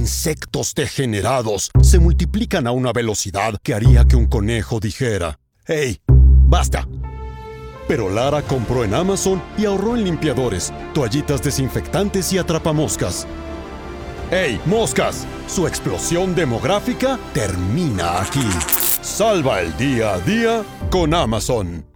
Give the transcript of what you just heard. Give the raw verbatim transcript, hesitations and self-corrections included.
insectos degenerados se multiplican a una velocidad que haría que un conejo dijera: ¡Hey, basta! Pero Lara compró en Amazon y ahorró en limpiadores, toallitas desinfectantes y atrapamoscas. ¡Hey, moscas! Su explosión demográfica termina aquí. Salva el día a día con Amazon.